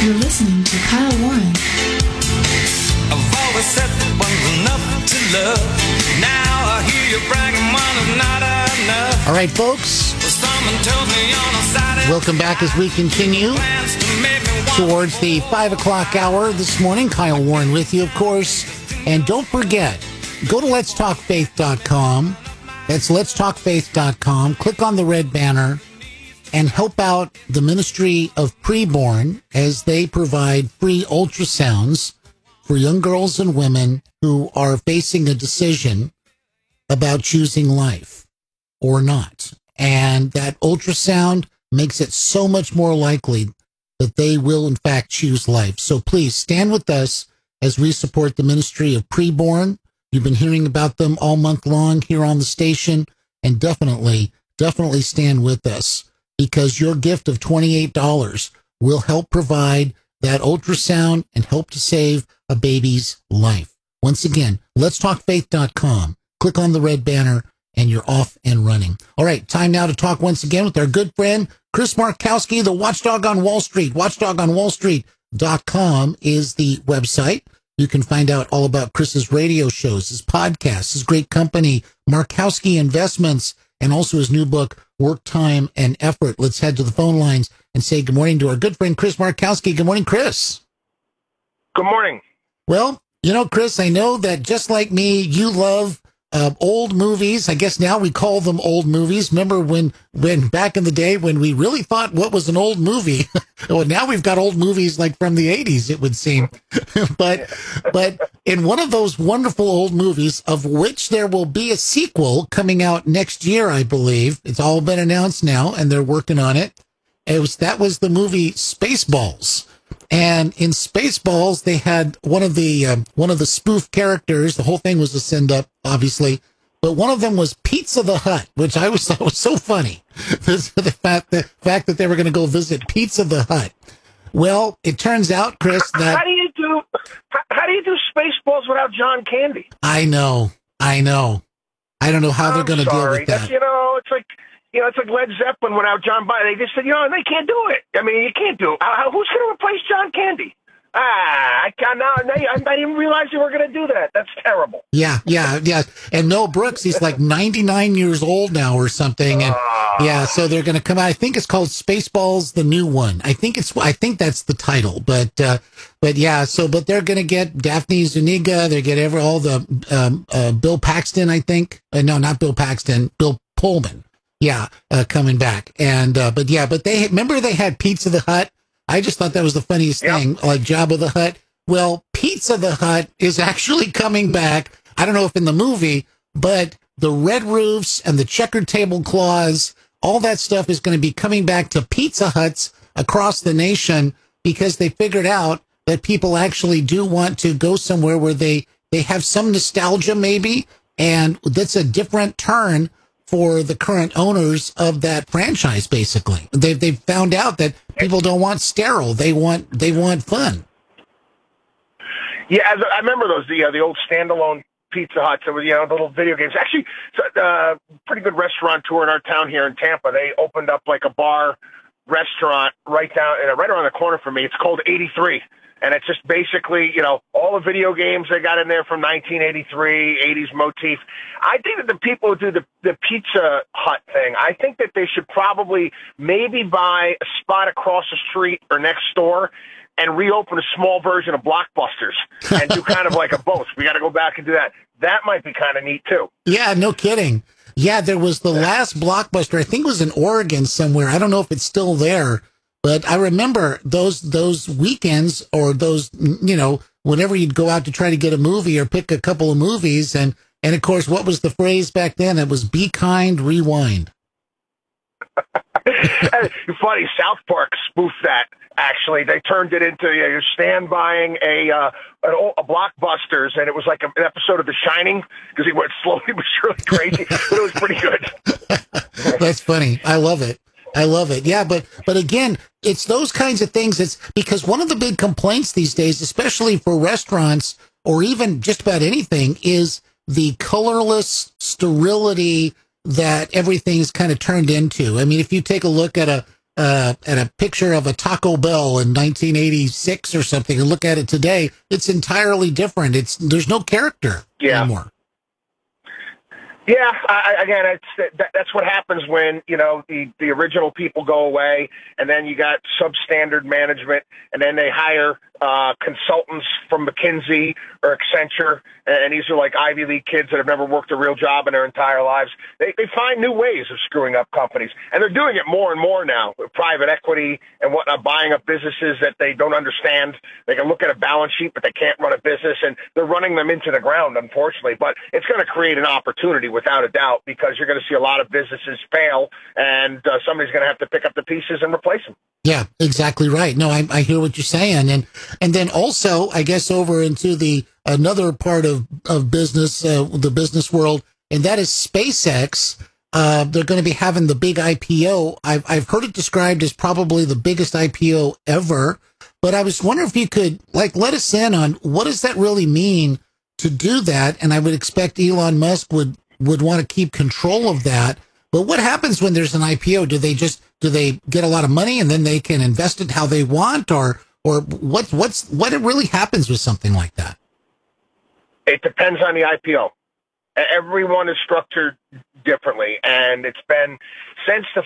You're listening to Kyle Warren. I've always said that one's enough to love. Now I hear you bragging one is not enough. All right, folks. Well, someone told me on a Saturday. Welcome back as we continue towards the 5 o'clock hour this morning. Kyle Warren with you, of course. And don't forget, go to letstalkfaith.com. That's letstalkfaith.com. Click on the red banner and help out the Ministry of Preborn as they provide free ultrasounds for young girls and women who are facing a decision about choosing life or not. And that ultrasound makes it so much more likely that they will, in fact, choose life. So please stand with us as we support the Ministry of Preborn. You've been hearing about them all month long here on the station, and definitely stand with us, because your gift of $28 will help provide that ultrasound and help to save a baby's life. Once again, letstalkfaith.com. Click on the red banner and you're off and running. All right, time now to talk once again with our good friend, Chris Markowski, the Watchdog on Wall Street. Watchdogonwallstreet.com is the website. You can find out all about Chris's radio shows, his podcasts, his great company, Markowski Investments, and also his new book, Work, Time, and Effort. Let's head to the phone lines and say good morning to our good friend, Chris Markowski. Good morning, Chris. Good morning. Well, you know, Chris, I know that just like me, you love old movies. I guess now we call them old movies. Remember when back in the day when we really thought what was an old movie? Well, now we've got old movies like from the 80s, it would seem. but in one of those wonderful old movies, of which there will be a sequel coming out next year, I believe. It's all been announced now, and they're working on it. That was the movie Spaceballs. And in Spaceballs, they had one of the spoof characters. The whole thing was a send-up, obviously, but one of them was Pizza the Hut, which I always thought was so funny. the fact that they were going to go visit Pizza the Hut. Well, it turns out, Chris, that how do you do Spaceballs without John Candy? I know. I don't know how they're going to deal with that. It's like Led Zeppelin without John Bonham. They just said, they can't do it. I mean, you can't do it. Who's going to replace John Candy? I didn't realize you were going to do that. That's terrible. Yeah. And Mel Brooks, he's like 99 years old now or something. And so they're going to come out. I think it's called Spaceballs, the new one. I think that's the title. But they're going to get Daphne Zuniga. They get all the Bill Paxton, I think. No, not Bill Paxton. Bill Pullman. Yeah, coming back. And, but they had Pizza the Hut. I just thought that was the funniest thing, like Jabba the Hutt. Well, Pizza the Hut is actually coming back. I don't know if in the movie, but the red roofs and the checkered tablecloths, all that stuff is going to be coming back to Pizza Huts across the nation, because they figured out that people actually do want to go somewhere where they have some nostalgia maybe, and that's a different turn for the current owners of that franchise. Basically, they've found out that people don't want sterile; they want fun. Yeah, I remember those the old standalone Pizza Huts. It was the little video games. Actually, pretty good restaurateur in our town here in Tampa. They opened up like a bar restaurant right around the corner from me. It's called 83. And it's just basically, all the video games they got in there from 1983, 80s motif. I think that the people who do the Pizza Hut thing, I think that they should probably maybe buy a spot across the street or next door and reopen a small version of Blockbusters and do kind of like a both. We got to go back and do that. That might be kind of neat, too. Yeah, no kidding. Yeah, there was the last Blockbuster, I think it was in Oregon somewhere. I don't know if it's still there. But I remember those weekends, or those, whenever you'd go out to try to get a movie or pick a couple of movies. And of course, what was the phrase back then? It was "Be kind, rewind." Funny, South Park spoofed that. Actually, they turned it into you stand buying a Blockbusters, and it was like an episode of The Shining, because he went slowly but surely crazy. But it was pretty good. That's funny. I love it. Yeah, but again, it's those kinds of things. It's because one of the big complaints these days, especially for restaurants or even just about anything, is the colorless sterility that everything's kind of turned into. I mean, if you take a look at at a picture of a Taco Bell in 1986 or something and look at it today, it's entirely different. There's no character anymore. Yeah, again, that's what happens when, the original people go away, and then you got substandard management, and then they hire consultants from McKinsey or Accenture, and these are like Ivy League kids that have never worked a real job in their entire lives. They find new ways of screwing up companies, and they're doing it more and more now with private equity and whatnot, buying up businesses that they don't understand. They can look at a balance sheet, but they can't run a business, and they're running them into the ground, unfortunately. But it's going to create an opportunity without a doubt, because you're going to see a lot of businesses fail, and somebody's going to have to pick up the pieces and replace them. Yeah, exactly right. No, I hear what you're saying. And then also, I guess, over into another part of business, the business world, and that is SpaceX. They're going to be having the big IPO. I've heard it described as probably the biggest IPO ever, but I was wondering if you could let us in on what does that really mean to do that? And I would expect Elon Musk would want to keep control of that. But what happens when there's an IPO? Do they get a lot of money and then they can invest it how they want, or what really happens with something like that? It depends on the IPO. Everyone is structured differently, and it's been since the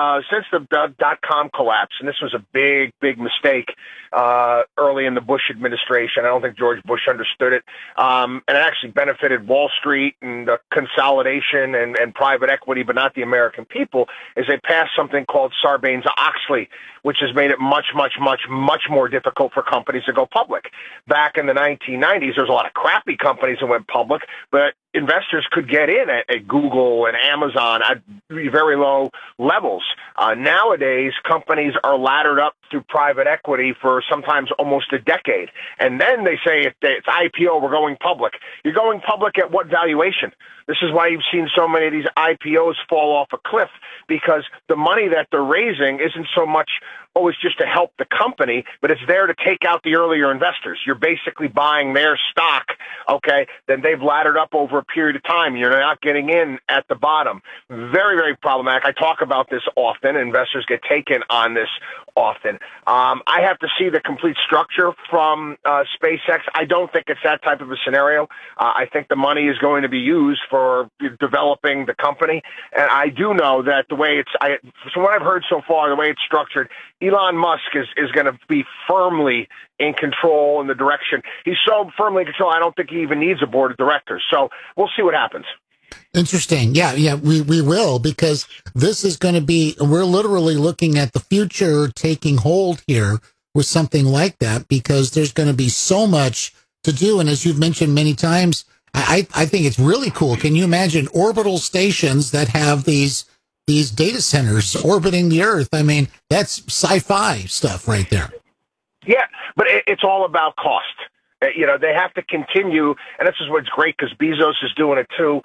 .com collapse, and this was a big mistake early in the Bush administration. I don't think George Bush understood it, and it actually benefited Wall Street and the consolidation and private equity, but not the American people, is they passed something called Sarbanes-Oxley, which has made it much more difficult for companies to go public. Back in the 1990s, there was a lot of crappy companies that went public, but investors could get in at Google and Amazon at very low levels. Nowadays, companies are laddered up through private equity for sometimes almost a decade. And then they say it's IPO, we're going public. You're going public at what valuation? This is why you've seen so many of these IPOs fall off a cliff, because the money that they're raising isn't so much always just to help the company, but it's there to take out the earlier investors. You're basically buying their stock, okay? Then they've laddered up over a period of time. You're not getting in at the bottom. Very problematic. I talk about this often. Investors get taken on this often. I have to see the complete structure from SpaceX. I don't think it's that type of a scenario. I think the money is going to be used for developing the company. And I do know that the way from what I've heard so far, the way it's structured, Elon Musk is going to be firmly in control in the direction. He's so firmly in control, I don't think he even needs a board of directors. So we'll see what happens. Interesting. Yeah, we will, because this is going to be, we're literally looking at the future taking hold here with something like that, because there's going to be so much to do. And as you've mentioned many times, I think it's really cool. Can you imagine orbital stations that have these data centers orbiting the Earth? I mean, that's sci-fi stuff right there. Yeah, but it's all about cost. They have to continue, and this is what's great, because Bezos is doing it too,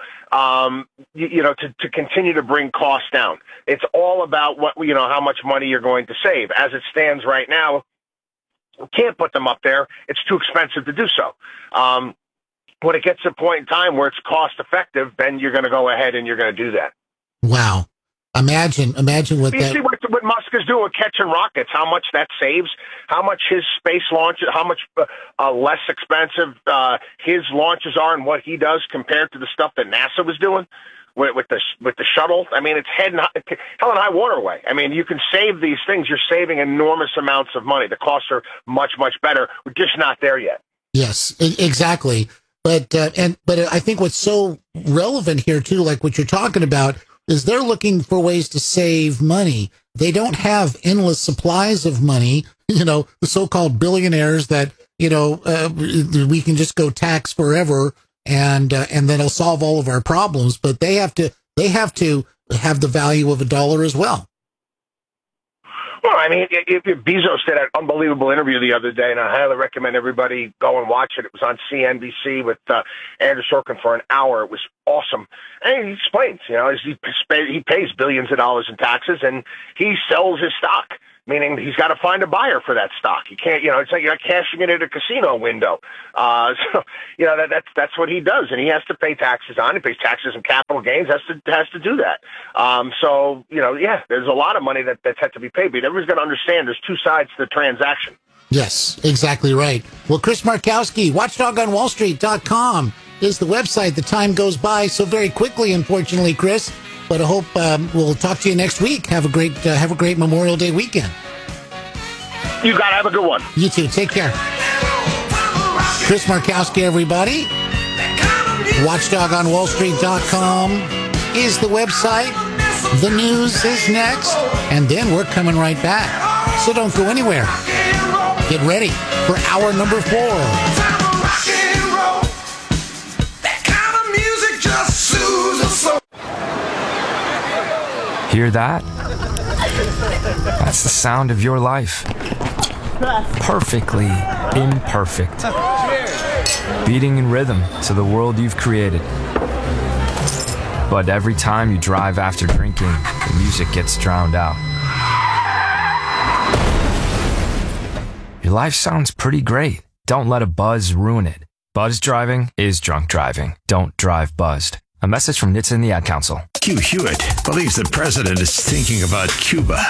to continue to bring costs down. It's all about how much money you're going to save. As it stands right now, you can't put them up there. It's too expensive to do so. When it gets to a point in time where it's cost effective, then you're going to go ahead and you're going to do that. Wow. Imagine what you see what Musk is doing, catching rockets, how much that saves, how much his space launches, how much less expensive his launches are, and what he does compared to the stuff that NASA was doing with the shuttle. I mean, it's hell and high water away. I mean, you can save these things. You're saving enormous amounts of money. The costs are much better. We're just not there yet. Yes, exactly. But I think what's so relevant here too, like what you're talking about, is they're looking for ways to save money. They don't have endless supplies of money, the so-called billionaires that, we can just go tax forever and then it'll solve all of our problems. But they have to have the value of $1 as well. Well, I mean, if Bezos did an unbelievable interview the other day, and I highly recommend everybody go and watch it. It was on CNBC with Andrew Sorkin for an hour. It was awesome. And he explains, he pays billions of dollars in taxes, and he sells his stock. meaning he's got to find a buyer for that stock. You can't, it's like you're not cashing it at a casino window. So, that's what he does, and he has to pay taxes on it. He pays taxes on capital gains, has to do that. So, there's a lot of money that's had to be paid, but everyone's got to understand there's two sides to the transaction. Yes, exactly right. Well, Chris Markowski, watchdogonwallstreet.com is the website. The time goes by so very quickly, unfortunately, Chris. But I hope we'll talk to you next week. Have a great Memorial Day weekend. You got to have a good one. You too. Take care. Chris Markowski, everybody. WatchdogonWallStreet.com is the website. The news is next. And then we're coming right back. So don't go anywhere. Get ready for hour number 4. Hear that? That's the sound of your life. Perfectly imperfect. Beating in rhythm to the world you've created. But every time you drive after drinking, the music gets drowned out. Your life sounds pretty great. Don't let a buzz ruin it. Buzz driving is drunk driving. Don't drive buzzed. A message from NHTSA and the Ad Council. Hugh Hewitt believes the president is thinking about Cuba.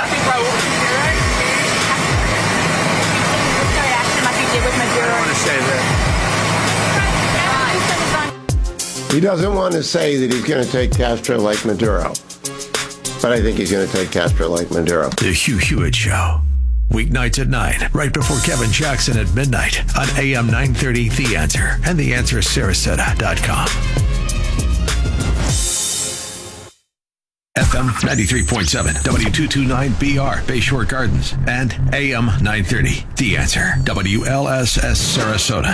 He doesn't want to say that he's going to take Castro like Maduro, but I think he's going to take Castro like Maduro. The Hugh Hewitt Show. Weeknights at 9, right before Kevin Jackson at midnight on AM 930 The Answer and TheAnswerSarasota.com. FM 93.7, W229BR, Bayshore Gardens, and AM 930, The Answer, WLSS Sarasota.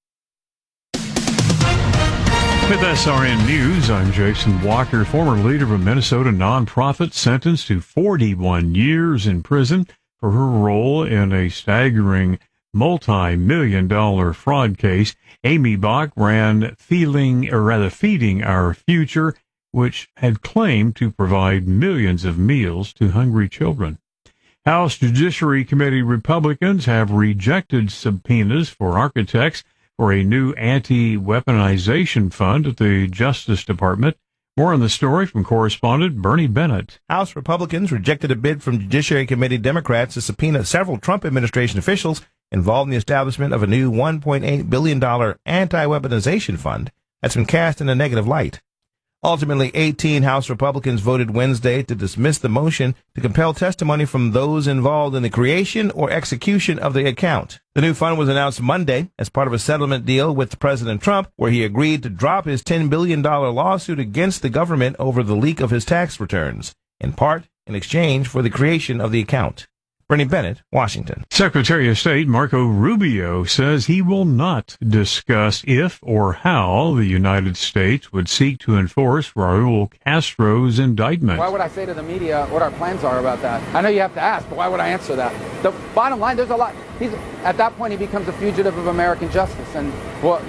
With SRN News, I'm Jason Walker, former leader of a Minnesota nonprofit sentenced to 41 years in prison for her role in a staggering multi-million-dollar fraud case. Amy Bach ran Feeding Our Future, which had claimed to provide millions of meals to hungry children. House Judiciary Committee Republicans have rejected subpoenas for architects for a new anti-weaponization fund at the Justice Department. More on the story from correspondent Bernie Bennett. House Republicans rejected a bid from Judiciary Committee Democrats to subpoena several Trump administration officials involved in the establishment of a new $1.8 billion anti-weaponization fund that's been cast in a negative light. Ultimately, 18 House Republicans voted Wednesday to dismiss the motion to compel testimony from those involved in the creation or execution of the account. The new fund was announced Monday as part of a settlement deal with President Trump, where he agreed to drop his $10 billion lawsuit against the government over the leak of his tax returns, in part in exchange for the creation of the account. Bernie Bennett, Washington. Secretary of State Marco Rubio says he will not discuss if or how the United States would seek to enforce Raul Castro's indictment. Why would I say to the media what our plans are about that? I know you have to ask, but why would I answer that? The bottom line, there's a lot. At that point, he becomes a fugitive of American justice. And, well,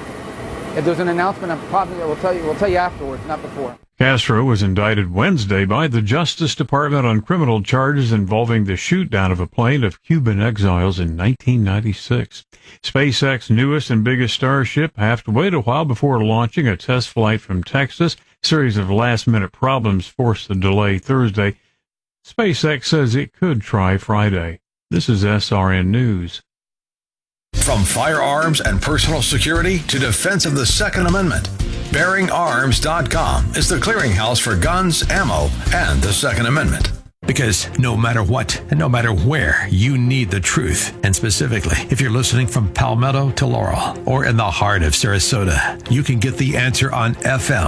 if there's an announcement, we'll tell you afterwards, not before. Castro was indicted Wednesday by the Justice Department on criminal charges involving the shoot-down of a plane of Cuban exiles in 1996. SpaceX's newest and biggest Starship have to wait a while before launching a test flight from Texas. A series of last-minute problems forced the delay Thursday. SpaceX says it could try Friday. This is SRN News. From firearms and personal security to defense of the Second Amendment, BearingArms.com is the clearinghouse for guns, ammo, and the Second Amendment. Because no matter what and no matter where, you need the truth. And specifically, if you're listening from Palmetto to Laurel or in the heart of Sarasota, you can get the answer on FM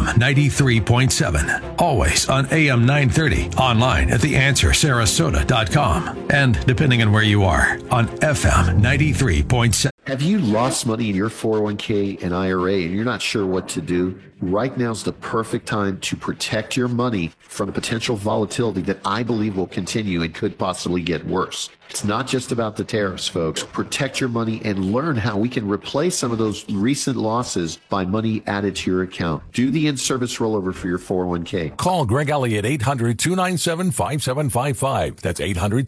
93.7, always on AM 930, online at TheAnswerSarasota.com, and depending on where you are, on FM 93.7. Have you lost money in your 401k and IRA and you're not sure what to do? right now's the perfect time to protect your money from the potential volatility that I believe will continue and could possibly get worse. It's not just about the tariffs, folks. Protect your money and learn how we can replace some of those recent losses by money added to your account. Do the in-service rollover for your 401k. Call Greg Elliott 800-297-5755. That's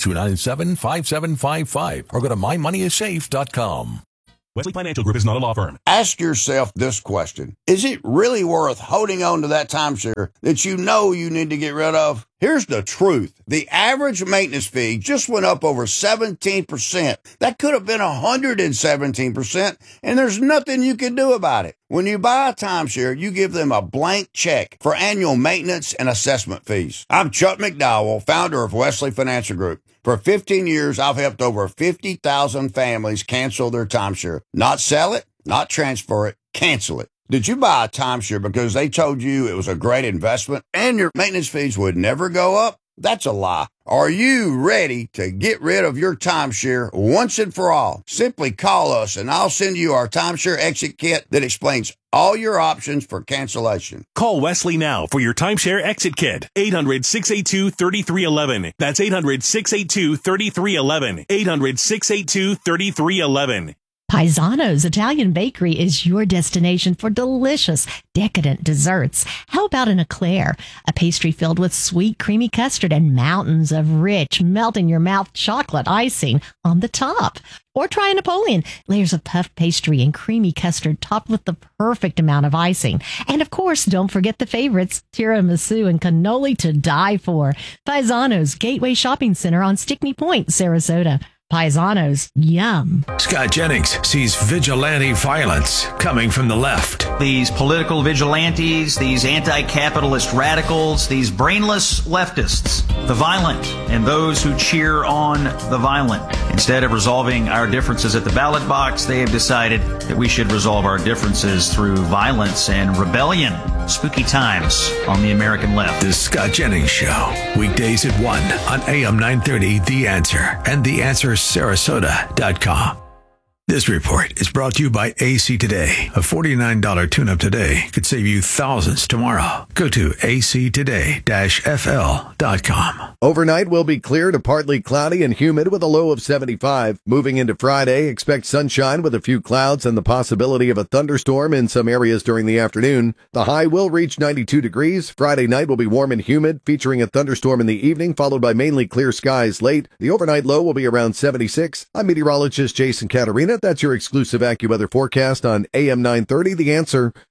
800-297-5755. Or go to mymoneyissafe.com. Wesley Financial Group is not a law firm. Ask yourself this question. Is it really worth holding on to that timeshare that you know you need to get rid of? Here's the truth. The average maintenance fee just went up over 17%. That could have been 117%, and there's nothing you can do about it. When you buy a timeshare, you give them a blank check for annual maintenance and assessment fees. I'm Chuck McDowell, founder of Wesley Financial Group. For 15 years, I've helped over 50,000 families cancel their timeshare. Not sell it, not transfer it, cancel it. Did you buy a timeshare because they told you it was a great investment and your maintenance fees would never go up? That's a lie. Are you ready to get rid of your timeshare once and for all? Simply call us and I'll send you our timeshare exit kit that explains all your options for cancellation. Call Wesley now for your timeshare exit kit. 800-682-3311. That's 800-682-3311. 800-682-3311. Paisano's Italian Bakery is your destination for delicious, decadent desserts. How about an eclair, a pastry filled with sweet, creamy custard and mountains of rich, melt-in-your-mouth chocolate icing on the top? Or try a Napoleon, layers of puff pastry and creamy custard topped with the perfect amount of icing. And of course, don't forget the favorites, tiramisu and cannoli to die for. Paisano's Gateway Shopping Center on Stickney Point, Sarasota. Paisanos, yum. Scott Jennings sees vigilante violence coming from the left. These political vigilantes, these anti-capitalist radicals, these brainless leftists, the violent, and those who cheer on the violent. Instead of resolving our differences at the ballot box, they have decided that we should resolve our differences through violence and rebellion. Spooky times on the American left. The Scott Jennings Show, weekdays at 1 on AM 930, The Answer, and TheAnswerSarasota.com. This report is brought to you by AC Today. A $49 tune-up today could save you thousands tomorrow. Go to actoday-fl.com. Overnight will be clear to partly cloudy and humid with a low of 75. Moving into Friday, expect sunshine with a few clouds and the possibility of a thunderstorm in some areas during the afternoon. The high will reach 92 degrees. Friday night will be warm and humid, featuring a thunderstorm in the evening, followed by mainly clear skies late. The overnight low will be around 76. I'm meteorologist Jason Caterina. That's your exclusive AccuWeather forecast on AM 930, The Answer.